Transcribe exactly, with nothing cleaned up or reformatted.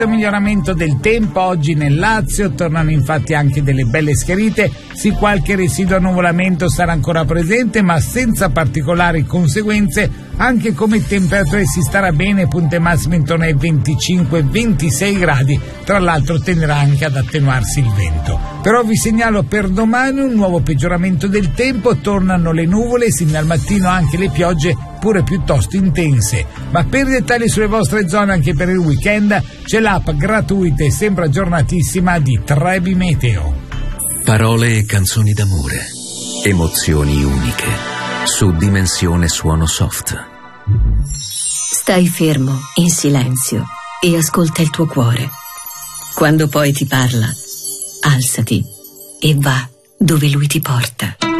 Miglioramento del tempo oggi nel Lazio, tornano infatti anche delle belle schiarite, sì, qualche residuo annuvolamento sarà ancora presente ma senza particolari conseguenze, anche come temperature si starà bene, punte massime intorno ai venticinque ventisei gradi, tra l'altro tenderà anche ad attenuarsi il vento. Però vi segnalo per domani un nuovo peggioramento del tempo, tornano le nuvole, sin dal mattino anche le piogge pure piuttosto intense. Ma per dettagli sulle vostre zone anche per il weekend c'è l'app gratuita e sempre aggiornatissima di Trebi Meteo. Parole e canzoni d'amore, emozioni uniche, su Dimensione Suono Soft. Stai fermo, in silenzio, e ascolta il tuo cuore. Quando poi ti parla, alzati e va dove lui ti porta.